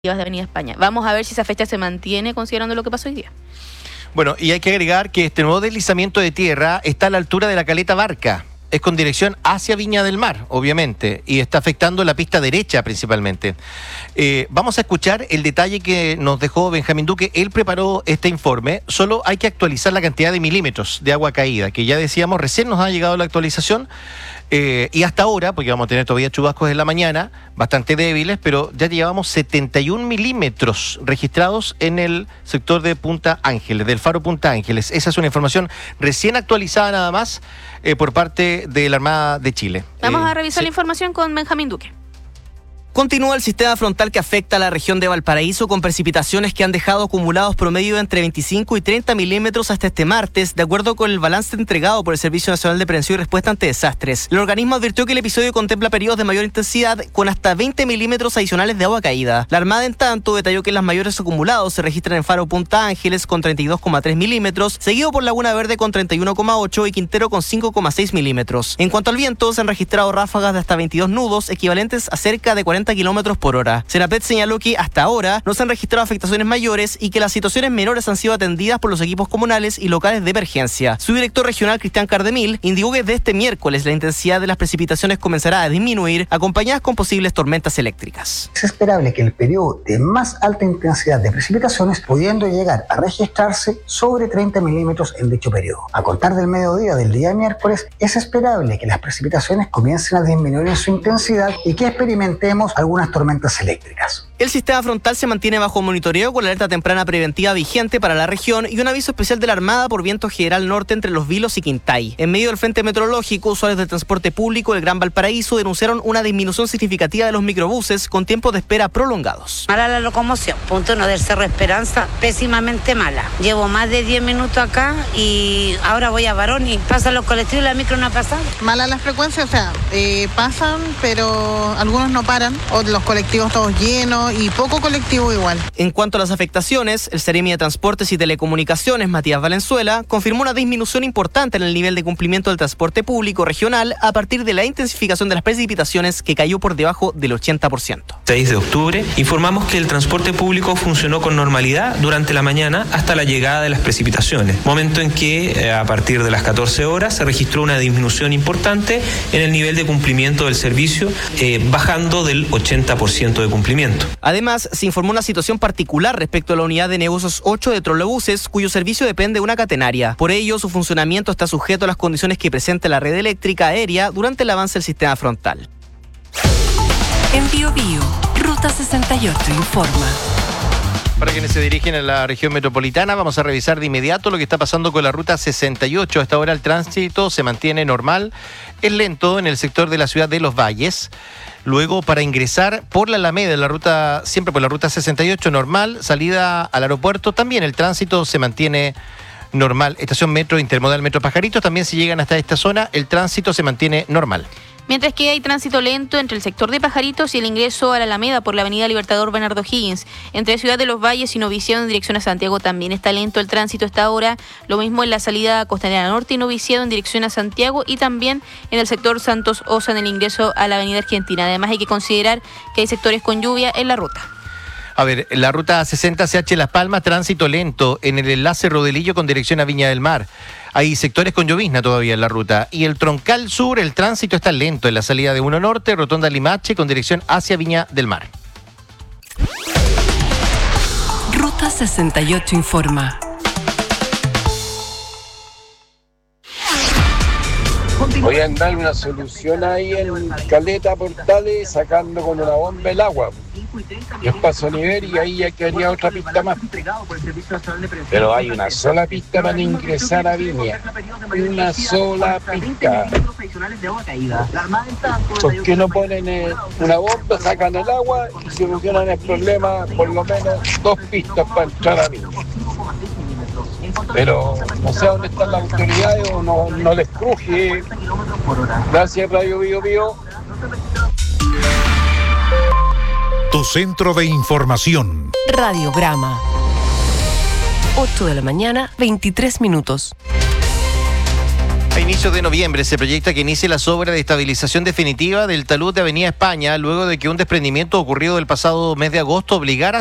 de Avenida España. Vamos a ver si esa fecha se mantiene considerando lo que pasó hoy día. Bueno, y hay que agregar que este nuevo deslizamiento de tierra está a la altura de la Caleta Barca. Es con dirección hacia Viña del Mar, obviamente, y está afectando la pista derecha principalmente. Vamos a escuchar el detalle que nos dejó Benjamín Duque. Él preparó este informe. Solo hay que actualizar la cantidad de milímetros de agua caída, que ya decíamos, recién nos ha llegado la actualización. Y hasta ahora, porque vamos a tener todavía chubascos en la mañana, bastante débiles, pero ya llevamos 71 milímetros registrados en el sector de Punta Ángeles, del Faro Punta Ángeles. Esa es una información recién actualizada nada más por parte de la Armada de Chile. Vamos a revisar la información con Benjamín Duque. Continúa el sistema frontal que afecta a la región de Valparaíso con precipitaciones que han dejado acumulados promedio entre 25 y 30 milímetros hasta este martes, de acuerdo con el balance entregado por el Servicio Nacional de Prevención y Respuesta ante Desastres. El organismo advirtió que el episodio contempla periodos de mayor intensidad con hasta 20 milímetros adicionales de agua caída. La Armada, en tanto, detalló que los mayores acumulados se registran en Faro Punta Ángeles con 32,3 milímetros, seguido por Laguna Verde con 31,8 y Quintero con 5,6 milímetros. En cuanto al viento, se han registrado ráfagas de hasta 22 nudos, equivalentes a cerca de 40 kilómetros por hora. Senapet señaló que hasta ahora no se han registrado afectaciones mayores y que las situaciones menores han sido atendidas por los equipos comunales y locales de emergencia. Su director regional, Cristian Cardemil, indicó que desde este miércoles la intensidad de las precipitaciones comenzará a disminuir, acompañadas con posibles tormentas eléctricas. Es esperable que el periodo de más alta intensidad de precipitaciones pudiendo llegar a registrarse sobre 30 milímetros en dicho periodo. A contar del mediodía del día miércoles, es esperable que las precipitaciones comiencen a disminuir en su intensidad y que experimentemos algunas tormentas eléctricas. El sistema frontal se mantiene bajo monitoreo con la alerta temprana preventiva vigente para la región y un aviso especial de la Armada por viento general norte entre Los Vilos y Quintay. En medio del frente meteorológico, usuarios del transporte público del Gran Valparaíso denunciaron una disminución significativa de los microbuses con tiempos de espera prolongados. Mala la locomoción, punto 1 del Cerro Esperanza, pésimamente mala. Llevo más de 10 minutos acá y ahora voy a Barón y pasan los colectivos y la micro no ha pasado. Mala las frecuencias, o sea, pasan, pero algunos no paran, o los colectivos todos llenos y poco colectivo igual. En cuanto a las afectaciones, el Seremi de Transportes y Telecomunicaciones, Matías Valenzuela, confirmó una disminución importante en el nivel de cumplimiento del transporte público regional a partir de la intensificación de las precipitaciones que cayó por debajo del 80%. 6 de octubre, informamos que el transporte público funcionó con normalidad durante la mañana hasta la llegada de las precipitaciones, momento en que a partir de las 14 horas se registró una disminución importante en el nivel de cumplimiento del servicio, bajando del 80% de cumplimiento. Además, se informó una situación particular respecto a la unidad de negocios 8 de trolebuses, cuyo servicio depende de una catenaria. Por ello, su funcionamiento está sujeto a las condiciones que presenta la red eléctrica aérea durante el avance del sistema frontal. En Biobío, Ruta 68 informa. Para quienes se dirigen a la región metropolitana, vamos a revisar de inmediato lo que está pasando con la Ruta 68. Hasta ahora el tránsito se mantiene normal. Es lento en el sector de la ciudad de Los Valles. Luego, para ingresar por la Alameda, siempre por la Ruta 68, normal. Salida al aeropuerto, también el tránsito se mantiene normal. Estación Metro, Intermodal Metro Pajaritos, también si llegan hasta esta zona, el tránsito se mantiene normal. Mientras que hay tránsito lento entre el sector de Pajaritos y el ingreso a la Alameda por la avenida Libertador Bernardo Higgins. Entre Ciudad de los Valles y Noviciado en dirección a Santiago también está lento el tránsito a esta hora. Lo mismo en la salida Costanera Norte y Noviciado en dirección a Santiago y también en el sector Santos Osa en el ingreso a la avenida Argentina. Además hay que considerar que hay sectores con lluvia en la ruta. A ver, la ruta 60 CH Las Palmas, tránsito lento en el enlace Rodelillo con dirección a Viña del Mar. Hay sectores con llovizna todavía en la ruta. Y el Troncal Sur, el tránsito está lento en la salida de 1 Norte, Rotonda Limache con dirección hacia Viña del Mar. Ruta 68 informa. Voy a darle una solución ahí en Caleta Portales sacando con una bomba el agua. Yo paso nivel y ahí ya quedaría otra pista más. Pero hay una sola pista para ingresar a Viña. Una sola pista. ¿Por qué no ponen una bomba, sacan el agua y solucionan el problema? Por lo menos 2 pistas para entrar a Viña. Pero no sé dónde están las autoridades o no les cruje. Gracias, Radio Biobío. Tu centro de información. Radiograma. 8 de la mañana, 23 minutos. Hay inicios de noviembre se proyecta que inicie las obras de estabilización definitiva del talud de Avenida España, luego de que un desprendimiento ocurrido el pasado mes de agosto obligara